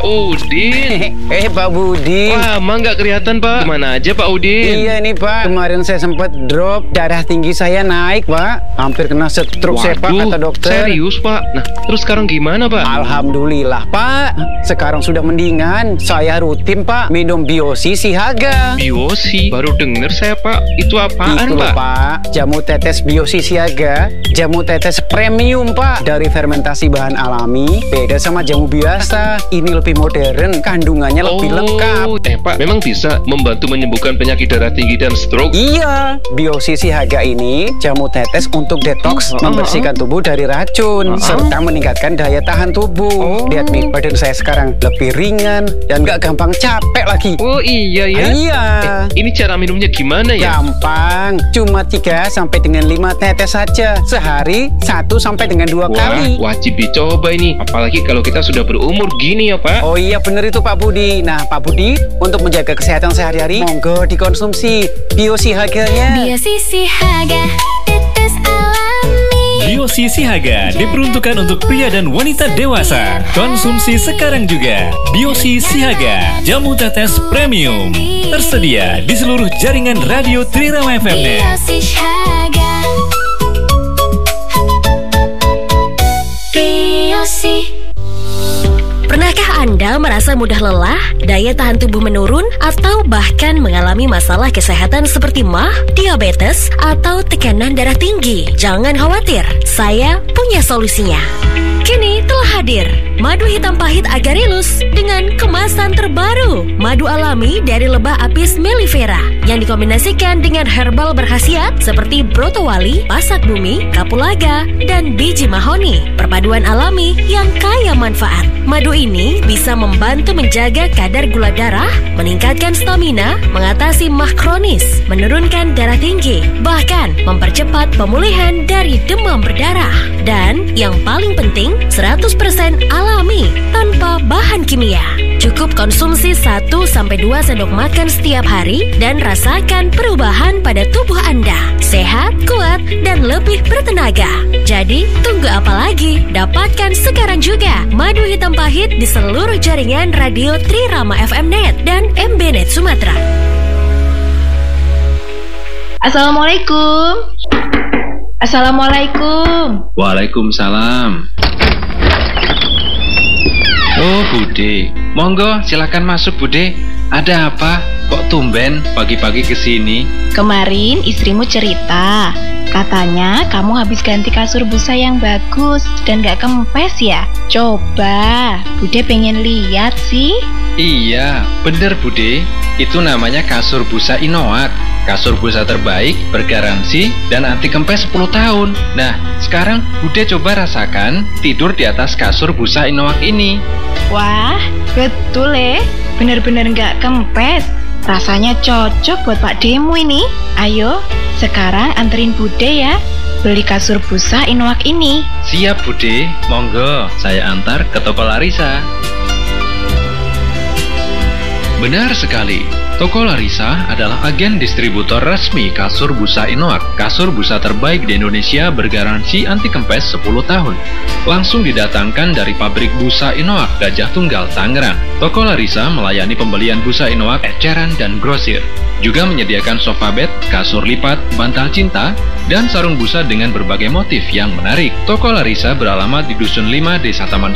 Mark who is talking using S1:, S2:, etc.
S1: Udin.
S2: Pak Budi.
S1: Wah, emang nggak kelihatan, Pak. Kemana aja, Pak Udin?
S2: Iya nih, Pak. Kemarin saya sempat drop, darah tinggi saya naik, Pak. Hampir kena stroke saya, Pak, kata dokter.
S1: Serius, Pak? Nah, terus sekarang gimana, Pak?
S2: Alhamdulillah, Pak. Sekarang sudah mendingan. Saya rutin, Pak, minum Biosi Sihaga.
S1: Biosi? Baru denger saya, Pak. Itu apaan,
S2: Itu loh,
S1: Pak?
S2: Pak. Jamu tetes Biosi Sihaga. Jamu tetes premium, Pak. Dari fermentasi bahan alami. Beda sama jamu biasa. Ini lebih modern. Kandungannya lebih lengkap.
S1: Pak, memang bisa membantu menyembuhkan penyakit darah tinggi dan stroke?
S2: Iya, Biosi Sihaga ini jamu tetes untuk detoks, membersihkan tubuh dari racun, serta meningkatkan daya tahan tubuh. Lihat nih, badan saya sekarang lebih ringan dan nggak gampang capek lagi.
S1: Oh iya ya?
S2: Iya.
S1: Ini cara minumnya gimana ya?
S2: Gampang, cuma 3 sampai dengan 5 tetes saja sehari, 1 sampai dengan 2 kali.
S1: Wajib dicoba ini, apalagi kalau kita sudah berumur gini ya, Pak.
S2: Oh iya, bener itu Pak Budi. Nah, Pak Budi, untuk menjaga kesehatan sehari-hari, monggo dikonsumsi Biosi Haganya.
S3: Biosi Sihaga, tetes alami.
S4: Biosi Sihaga diperuntukkan untuk pria dan wanita dewasa. Konsumsi sekarang juga. Biosi Sihaga, jamu tetes premium. Tersedia di seluruh jaringan radio Trirama FM Net.
S3: Biosi Sihaga. Biosi. Pernahkah Anda merasa mudah lelah, daya tahan tubuh menurun, atau bahkan mengalami masalah kesehatan seperti MAH, diabetes, atau tekanan darah tinggi? Jangan khawatir, saya punya solusinya. Kini telah hadir madu hitam pahit agarelus dengan kemasan terbaru. Madu alami dari lebah apis mellifera yang dikombinasikan dengan herbal berkhasiat seperti brotowali, pasak bumi, kapulaga, dan biji mahoni. Perpaduan alami yang kaya manfaat. Madu ini bisa membantu menjaga kadar gula darah, meningkatkan stamina, mengatasi MAH kronis, menurunkan darah tinggi, bahkan mempercepat pemulihan dari demam berdarah. Dan yang paling penting, 100% alami tanpa bahan kimia. Cukup konsumsi 1-2 sendok makan setiap hari dan rasakan perubahan pada tubuh Anda. Sehat, kuat, dan lebih bertenaga. Jadi, tunggu apa lagi? Dapatkan sekarang juga madu hitam pahit di seluruh jaringan radio Trirama FM Net dan MB Net Sumatera.
S5: Assalamualaikum. Assalamualaikum.
S1: Waalaikumsalam. Oh, Bude. Monggo, silakan masuk, Bude. Ada apa? Kok tumben pagi-pagi kesini?
S5: Kemarin istrimu cerita, katanya kamu habis ganti kasur busa yang bagus dan gak kempes ya? Coba, Bude pengen lihat sih.
S1: Iya, bener, Bude. Itu namanya kasur busa Inoak. Kasur busa terbaik, bergaransi, dan anti kempes 10 tahun. Nah, sekarang Bude coba rasakan tidur di atas kasur busa Inoak ini.
S5: Wah, betul bener-bener gak kempes. Rasanya cocok buat Pak Demu ini. Ayo, sekarang anterin Bude ya, beli kasur busa Inoak ini.
S1: Siap, Bude. Monggo, saya antar ke toko Larissa. Benar sekali. Toko Larissa adalah agen distributor resmi kasur busa Inoak. Kasur busa terbaik di Indonesia bergaransi anti kempes 10 tahun. Langsung didatangkan dari pabrik busa Inoak Gajah Tunggal, Tangerang. Toko Larissa melayani pembelian busa Inoak eceran dan grosir. Juga menyediakan sofa bed, kasur lipat, bantal cinta, dan sarung busa dengan berbagai motif yang menarik. Toko Larissa beralamat di Dusun 5, Desa Taman